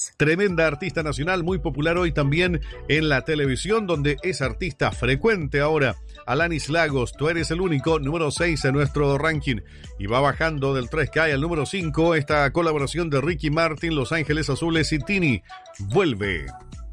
Lagos. Tremenda artista nacional, muy popular hoy también en la televisión, donde es artista frecuente ahora. Alanis Lagos, Tú eres el único, número 6 en nuestro ranking. Y va bajando del 3, cae al número 5, esta colaboración de Ricky Martin, Los Ángeles Azules y Tini. Vuelve.